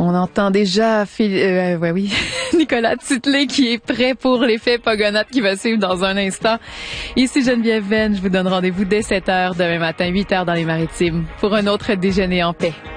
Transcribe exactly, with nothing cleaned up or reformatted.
On entend déjà Phil, euh, ouais, oui, Nicolas Titley qui est prêt pour l'effet Pogonates qui va suivre dans un instant. Ici Geneviève Venn, je vous donne rendez-vous dès sept heures demain matin, huit heures dans les Maritimes pour un autre déjeuner en paix.